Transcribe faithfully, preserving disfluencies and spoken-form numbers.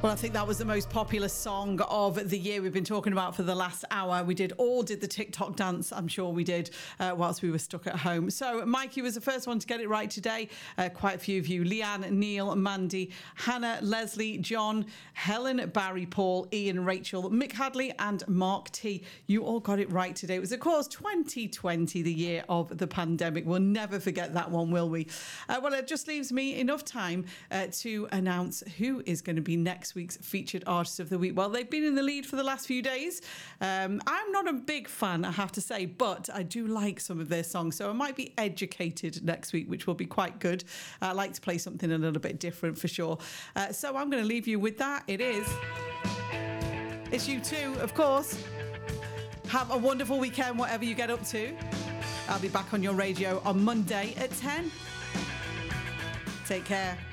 Well, I think that was the most popular song of the year we've been talking about for the last hour. We did all did the TikTok dance, I'm sure we did, uh, whilst we were stuck at home. So Mikey was the first one to get it right today. Uh, quite a few of you. Leanne, Neil, Mandy, Hannah, Leslie, John, Helen, Barry, Paul, Ian, Rachel, Mick Hadley and Mark T. You all got it right today. It was, of course, twenty twenty, the year of the pandemic. We'll never forget that one, will we? Uh, well, it just leaves me enough time uh, to announce who is going to be next week's featured artist of the week. Well, they've been in the lead for the last few days. Um, I'm not a big fan, I have to say, but I do like some of their songs, so I might be educated next week, which will be quite good. I like to play something a little bit different for sure. Uh, so I'm going to leave you with that. It is. It's U two, of course. Have a wonderful weekend, whatever you get up to. I'll be back on your radio on Monday at ten. Take care.